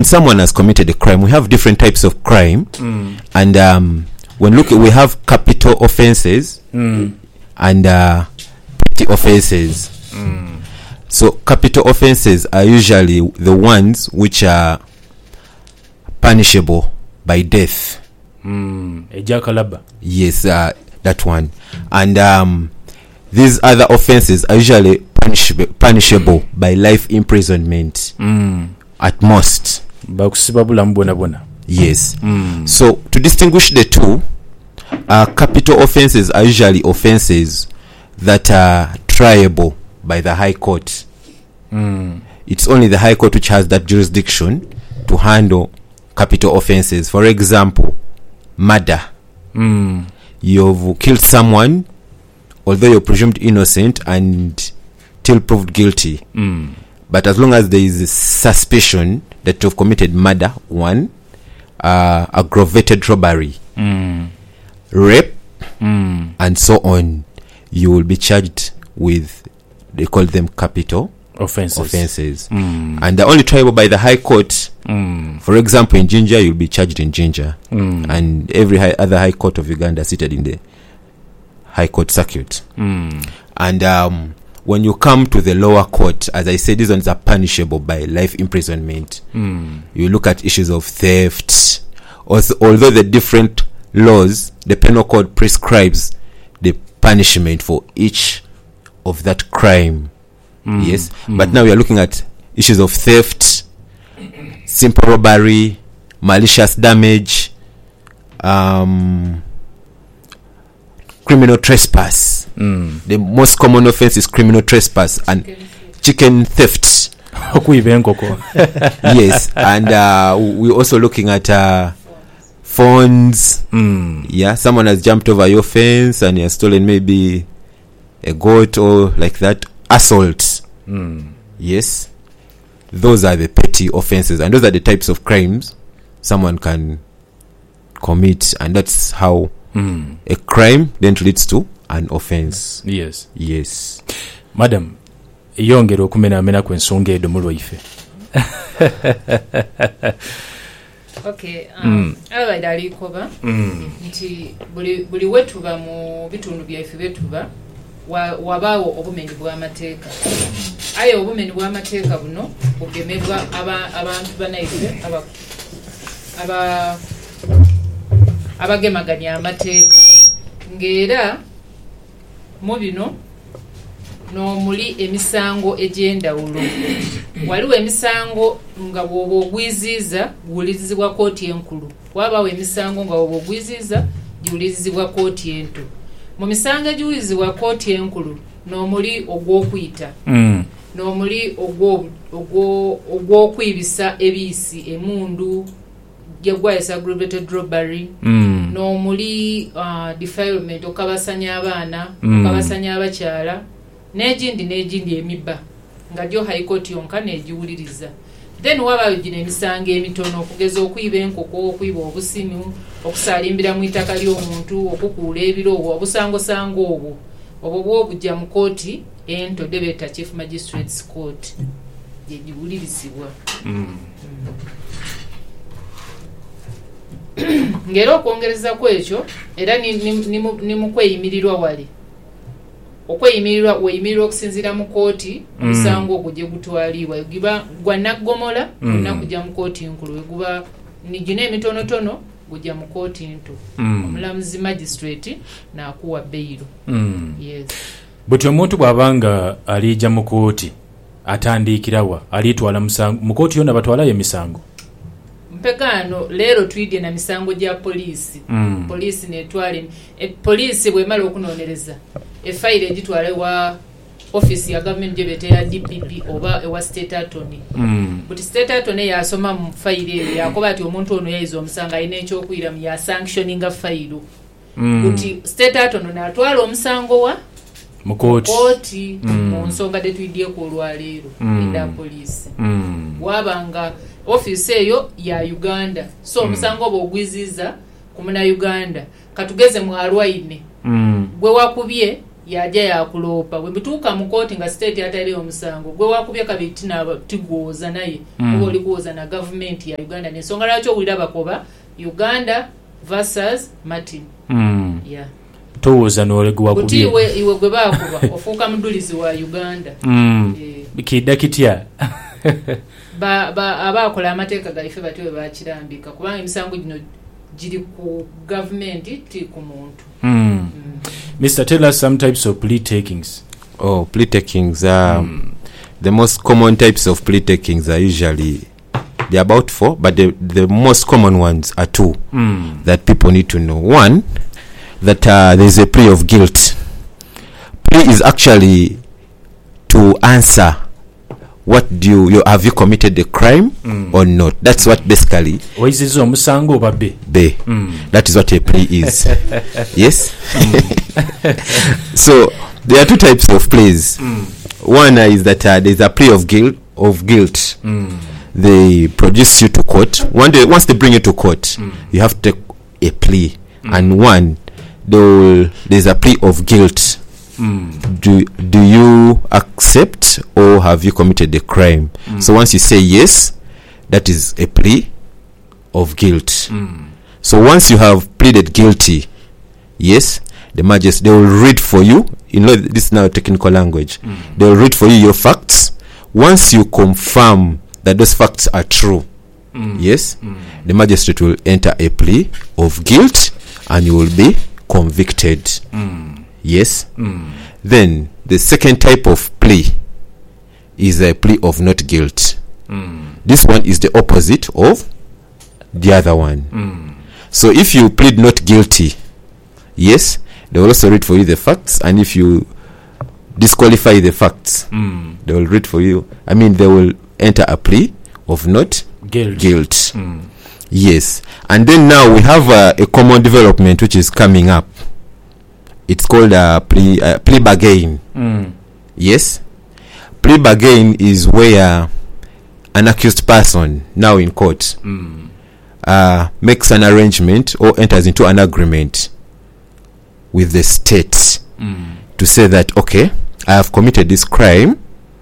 someone has committed a crime, we have different types of crime. And when we have capital offenses and petty offenses. So capital offenses are usually the ones which are punishable by death. Yes, that one. And these other offenses are usually punishable by life imprisonment at most. Yes. So to distinguish the two, capital offenses are usually offenses that are triable by the High Court. It's only the High Court which has that jurisdiction to handle capital offenses. For example, murder. You've killed someone, although you're presumed innocent and till proved guilty. But as long as there is a suspicion that you've committed murder, one, aggravated robbery, rape, and so on, you will be charged with, they call them capital offenses. And they're only triable by the High Court. For example, in Jinja, you'll be charged in Jinja. And every other High Court of Uganda seated in the High Court circuit. And when you come to the lower court, as I said, these ones are punishable by life imprisonment. You look at issues of theft. Also, although the different laws, the penal code prescribes the punishment for each of that crime. Yes. But now we are looking at issues of theft, simple robbery, malicious damage, criminal trespass. The most common offense is criminal trespass and chicken theft. Yes. And we're also looking at phones. Yeah, someone has jumped over your fence and he has stolen maybe a goat or like that. Assault. Yes. Those are the petty offenses, and those are the types of crimes someone can commit, and that's how a crime then leads to an offense. Yes. Madam, yongera okumenamena ku ensonga edo mu lwaife. Okay, abaidde alikoba nti buli wetuba mu bitundu byaife betuba wabaawo obumenyi bw'amateeka. Aye obumenyi bw'amateeka buno bugemebwa abantu banaife abagemaganya amateeka. Ng'era mu bino n'omuli emisango egy'endawulo. Waliwo emisango nga bw'oba ogwiziiza guwulirizibwa kooti enkulu. Wabaawo emisango nga bw'oba ogwiziiza giwulirizibwa kooti ento. Mu misango egiwulizibwa kooti enkulu n'omuli ogw'okuyita, n'omuli ogw'okwibisa ebiisi, emundu, gyagwayisa aggravated robbery, n'omuli defilement, okabasanya abaana, okabasanya abakyala, n'egindi emibba nga gyo High Court yonka n'egiwuliriza. Then wabaayo gino emisango emitono, okugeza okuyiba enkoko, okuyiba obusimu, okusaalimbira mu itaka ly'omuntu, okukuula ebiro, obusangosango obwo bw'obujja mu kooti ento debeeta Chief Magistrates Court gye giwulirizibwa. Ng'era okwongereza kwekyo era ni mu kweyimirirwa wali. Okweyimirirwa weyimirirwa okusinziira mu kooti omusango ogwo gye gutwalibwa. Giba gwa naggomola onakujja mu kooti nkulu, weguba nigina emitonotono gujja mu kooti nto. Omulamuzi magistrate n'akuwa bail. Yes. Butyo omuntu bw'abanga alijja mu kooti atandikirawa alitwala musango mu kooti yonna batwalayo emisango. Mpegano leero twidde na misango gya poliisi. Poliisi netwale poliisi bwemala okunoonyereza efayile egitwala wa office ya government jebete ya DPP oba ewa state attorney. But state attorney yasoma mu fayile yakoba ati omuntu ono yayizo omusanga ayina ekyokwira mu ya sanctioning fayile. But state attorney natwala omusango wa mu kooti mu nsonga de twidde ko olwaleero enda poliisi. Wabanga office eyo ya Uganda, so omusango obugwiziza ku muna Uganda katugeze mu alwaine gwe wakubye yajja yakuloopa bwe bituuka mu kooti nga state ataliyo omusango gwe wakubya kabiti tigwoza naye oba oli kuwoza na gavumenti ya Uganda n'ensonga lwaki owulira bakoba Uganda versus Martin yeah. Towooza n'olegwa kuti iwe gwe baakuba ofuuka mudulizi wa Uganda kidda kitya abaakola amateeka gaife batyo bwe bakirambika kubanga emisango gino giri ku gavumenti ti ku muntu. Mr. Tell us some types of plea takings. Oh, plea takings the most common types of plea takings are usually they're about 4, but the most common ones are 2 that people need to know. One, that there's a plea of guilt. Plea is actually to answer what do you have you committed the crime or not. That's what basically oizizo omusango oba be that is what a plea is. Yes. So there are 2 types of pleas. One is that there's a plea of guilt. They produce you to court. Once they bring you to court, you have to take a plea. And one, there's a plea of guilt. Do you accept or have you committed the crime? So once you say yes, that is a plea of guilt. So once you have pleaded guilty, yes, the magistrate, they will read for you. You know, this is now technical language. They will read for you your facts. Once you confirm that those facts are true, yes, the magistrate will enter a plea of guilt and you will be convicted. Yes. Then the second type of plea is a plea of not guilt. This one is the opposite of the other one. So if you plead not guilty, yes, they will also read for you the facts, and if you disqualify the facts, they will read for you. I mean, they will enter a plea of not guilt. Yes. And then now we have a common development which is coming up. It's called a plea bargain. Yes. Plea bargain is where an accused person now in court makes an arrangement or enters into an agreement with the state to say that, okay, I have committed this crime.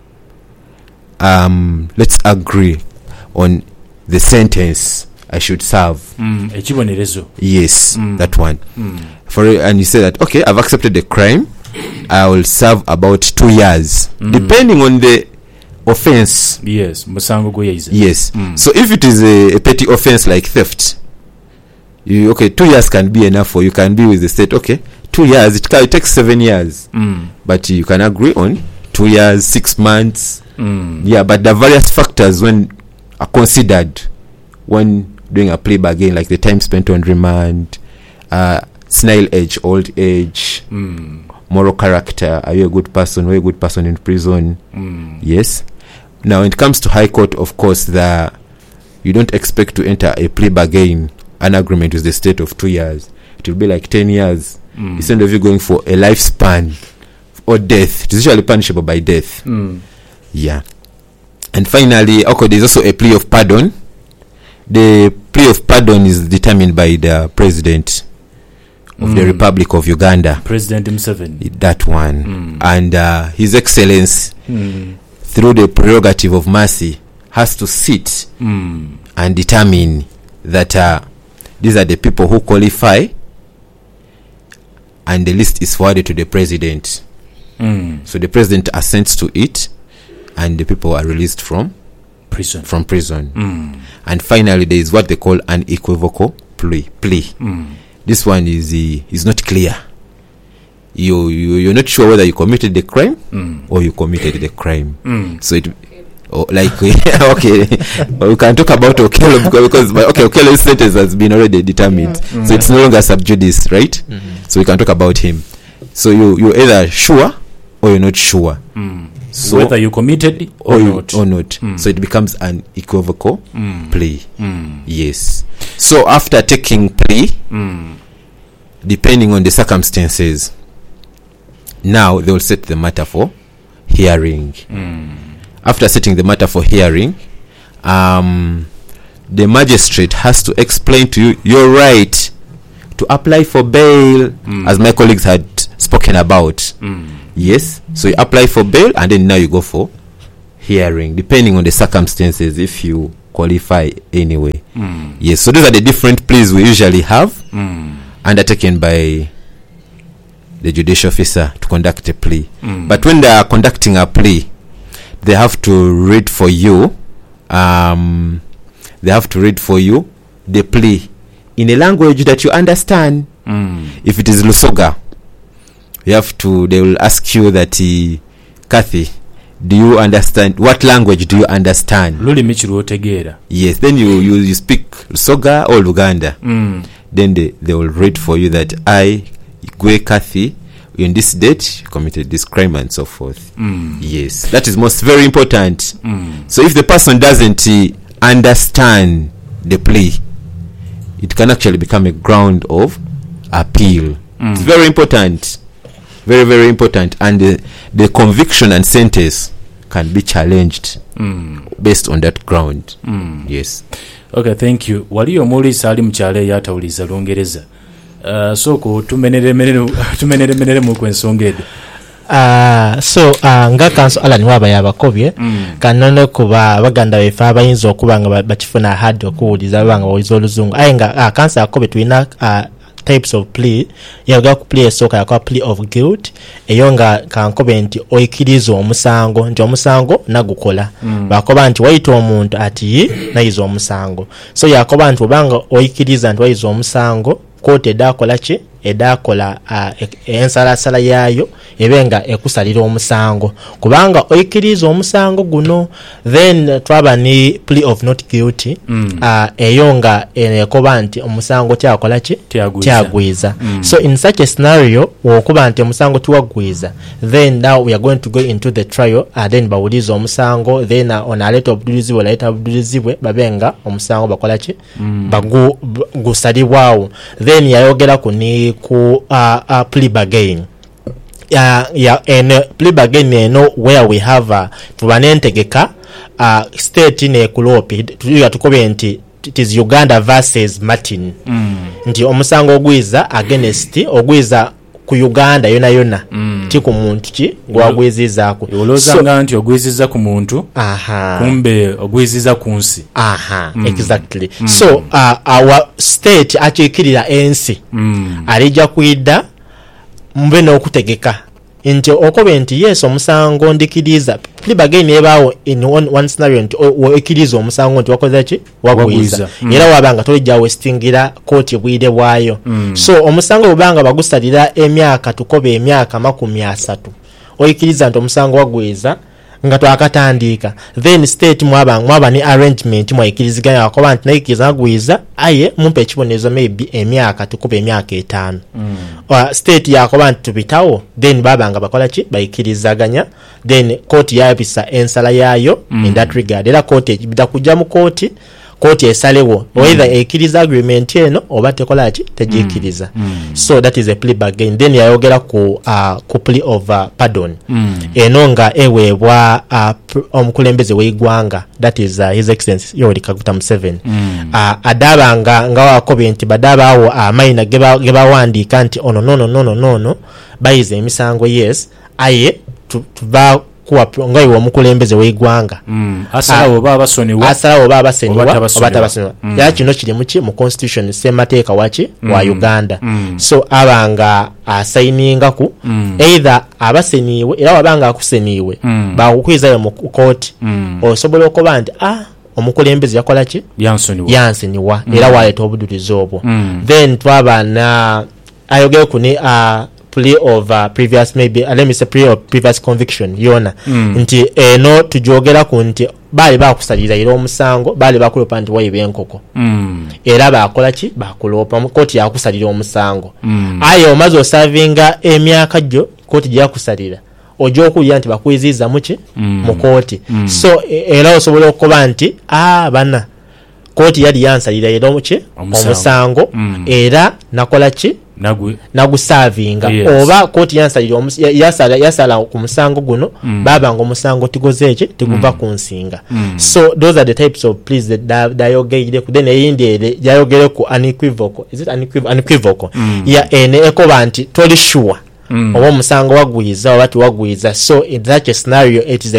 Let's agree on the sentence I should serve. Yes, that one. And you say that, okay, I've accepted the crime. I will serve about 2 years, depending on the offense. Yes, yes. So if it is a petty offense like theft, 2 years can be enough for you. Can be with the state. Okay, 2 years. It takes 7 years, but you can agree on 2 years, 6 months. Yeah, but the various factors when are considered when doing a plea bargain, like the time spent on remand, snail age, old age, moral character. Are you a good person? Are you a good person in prison? Yes. Now, when it comes to High Court, of course, you don't expect to enter a plea bargain, an agreement with the state of 2 years. It will be like 10 years. Instead of you going for a lifespan or death, it is usually punishable by death. Yeah. And finally, there's also a plea of pardon. The plea of pardon is determined by the president of the Republic of Uganda. President Museveni. That one. And His Excellency, through the prerogative of mercy, has to sit and determine that these are the people who qualify, and the list is forwarded to the president. So the president assents to it, and the people are released from prison. And finally, there is what they call an equivocal plea. This one is not clear. You're not sure whether you committed the crime or you committed the crime. So it we can talk about Okello because Okello's sentence has been already determined, so it's no longer sub judice, right? So we can talk about him. So you're either sure or you're not sure. So whether you committed or not. So it becomes an equivocal plea. Yes. So after taking plea, depending on the circumstances, now they will set the matter for hearing. After setting the matter for hearing, the magistrate has to explain to you your right to apply for bail, as my colleagues had spoken and about. Yes, so you apply for bail and then now you go for hearing, depending on the circumstances, if you qualify anyway. Yes, so those are the different pleas we usually have undertaken by the judicial officer to conduct a plea. But when they are conducting a plea, they have to read for you the plea in a language that you understand. If it is Lusoga, they will ask you that, Kathy, do you understand? What language do you understand? Yes, then you speak Lusoga or Luganda. Then they will read for you that I, Gwe Kathy, in this date committed this crime and so forth. Yes, that is very important. So if the person doesn't understand the plea, it can actually become a ground of appeal. It's very important, very, very important, and the conviction and sentence can be challenged based on that ground. Yes. Okay, thank you. Wali omulisa ali mchale yatawuliza Lungereza. Soko tumenere mu kwensonga edo. Nga kanso ala niwaba yabakobye kanone kuba baganda befa abayinza okubanga bakifuna hard okuwuliza banga oyizo oluzungu aye nga kanso akobye tulina types of plea yaga ku plea soka yakwa plea of guilt eyo nga kankobe nti oyikiriza omusango nti omusango nagukola bakoba nti wayita omuntu ati nayiza omusango so yakoba nti obanga oyikiriza nti wayiza omusango kote edakola ki edakola ensalasala yayo ebenga ekusalira omusango kubanga oyikiriza omusango guno then twaba ni plea of not guilty eyo nga ekoba nti omusango kyakola ki kyagwiza so in such a scenario okuba nti omusango tiwagwiza then now we are going to go into the trial then bawuliza omusango then onaleta obudulizibwe laeta obudulizibwe babenga omusango bakola ki gusalibwawo then yayogera ku ni ku plea bargain and plea bargain eno where we have tubanentegeka state ne kulopi tukobe nti it is Uganda versus Martin nti omusango ogwiza against ogwiza ku Uganda yona ti ku muntu ki gwagwizizaako olozanga nti ogwiziza ku muntu kumbe ogwiziza ku nsi exactly so our state akikirira ensi alija kwida mbe n'okutegeka nti okobe nti yes omusango ndikiriza plea bargain ebaawo in one scenario nti okiriza omusango nti wakoze ki wagwiza era wabanga tolijja westingira kooti bwire bwayo so omusango obanga bagusalira emyaka tukobe emyaka 30 oyikiriza nti omusango wagwiza nga twakatandika then state mwaba ni arrangement mwayikiriziganya wakoba nti nayikiriza gwiza aye mumpe ekibonezo maybe emyaka tukobe emyaka 5 state yakoba nti tubitawo then babanga bakola ki bayikirizaganya then court yabisa ensala yayo in that regard era court bidakujja mu court esalewo whether ekiriza agreement eno oba tekola ki tejikiriza so that is a plea bargain then yayogera ku plea of pardon eno nga eweebwa omukulembeze w'eggwanga that is his excellency Yoweri Kaguta Museveni adabanga nga wakobe nti badabaawo amayina gebawandiika nti ono nono bayize emisango yes aye tuba kuwa ngai omukulembeze w'eggwanga asalawo baba basoniwa obatabasoniwa ya kino kiri mu constitution semateeka waki wa Uganda so abanga asaininga ku either abaseniwe era wabanga akuseniwe bakukwizayo mu court osobola okuba nti omukulembeze yakola ki yansoniwa era waleeta obudulizi obwo then twaba na ayogere ku ni plea of previous maybe let me say plea of previous conviction yona nti eno tujogera ku nti bali bakusalira ira omusango bali bakulopa nti wayibe enkoko era bakola ki bakulopa koti yakusalira omusango ayo omazo savinga emyaka jjo koti yakusalira ojo okuya nti bakwiziza muki mu koti so era osobola okuba nti bana koti yali yansalira ira muki omusango era nakola ki nagusavinga oba koti yansalira yasala ku musango guno babanga omusango tigozeeki tiguva ku nsinga so those are the types of pleas that dayogeire ku then eyindi yayogere ku unequivocal is it unequivocal ene ekoba nti toli sure oba omusango wagwiza oba tiwagwiza. So in such a scenario it is